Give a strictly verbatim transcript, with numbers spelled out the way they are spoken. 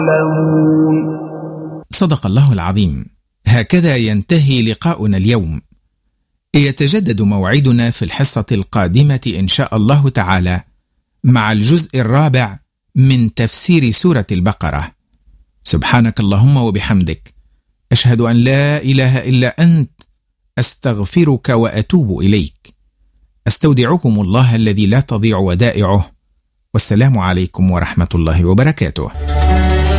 صدق الله العظيم. هكذا ينتهي لقاؤنا اليوم. يتجدد موعدنا في الحصة القادمة إن شاء الله تعالى مع الجزء الرابع من تفسير سورة البقرة. سبحانك اللهم وبحمدك، أشهد أن لا إله إلا أنت، أستغفرك وأتوب إليك. أستودعكم الله الذي لا تضيع ودائعه، والسلام عليكم ورحمة الله وبركاته.